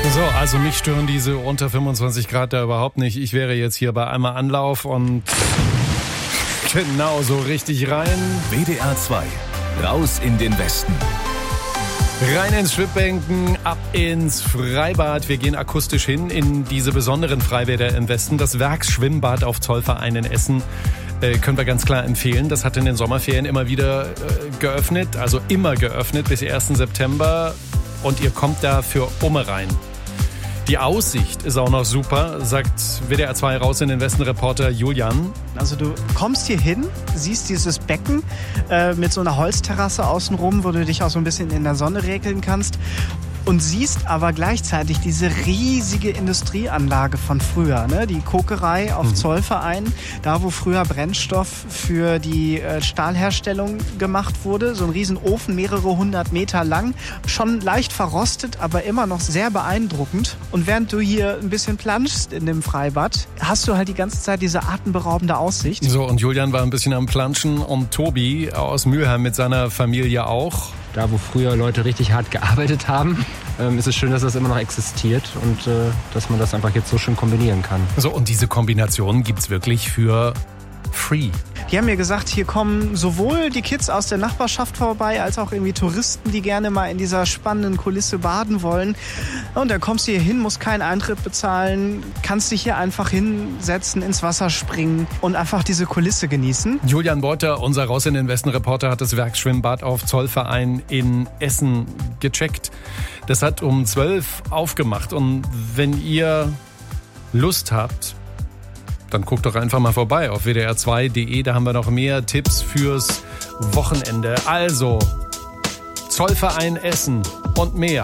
So, also mich stören diese unter 25 Grad da überhaupt nicht. Ich wäre jetzt hier bei einmal Anlauf und genau so richtig rein. WDR 2, raus in den Westen. Rein ins Schwibbänken, ab ins Freibad. Wir gehen akustisch hin in diese besonderen Freibäder im Westen. Das Werksschwimmbad auf Zollverein in Essen können wir ganz klar empfehlen. Das hat in den Sommerferien immer wieder geöffnet, also immer geöffnet bis 1. September. Und ihr kommt da für Umme rein. Die Aussicht ist auch noch super, sagt WDR 2 raus in den Westen-Reporter Julian. Also du kommst hier hin, siehst dieses Becken mit so einer Holzterrasse außenrum, wo du dich auch so ein bisschen in der Sonne regeln kannst. Und siehst aber gleichzeitig diese riesige Industrieanlage von früher, ne? Die Kokerei auf Zollverein, da wo früher Brennstoff für die Stahlherstellung gemacht wurde. So ein Riesenofen, mehrere 100 Meter lang, schon leicht verrostet, aber immer noch sehr beeindruckend. Und während du hier ein bisschen planschst in dem Freibad, hast du halt die ganze Zeit diese atemberaubende Aussicht. So, und Julian war ein bisschen am Planschen und Tobi aus Mülheim mit seiner Familie auch. Da, wo früher Leute richtig hart gearbeitet haben, ist es schön, dass das immer noch existiert und dass man das einfach jetzt so schön kombinieren kann. So, und diese Kombination gibt's wirklich für free. Die haben mir gesagt, hier kommen sowohl die Kids aus der Nachbarschaft vorbei, als auch irgendwie Touristen, die gerne mal in dieser spannenden Kulisse baden wollen. Und dann kommst du hier hin, musst keinen Eintritt bezahlen, kannst dich hier einfach hinsetzen, ins Wasser springen und einfach diese Kulisse genießen. Julian Beuter, unser Raus in den Westen-Reporter, hat das Werksschwimmbad auf Zollverein in Essen gecheckt. Das hat um 12 aufgemacht. Und wenn ihr Lust habt, dann guckt doch einfach mal vorbei auf wdr2.de. Da haben wir noch mehr Tipps fürs Wochenende. Also, Zollverein Essen und mehr.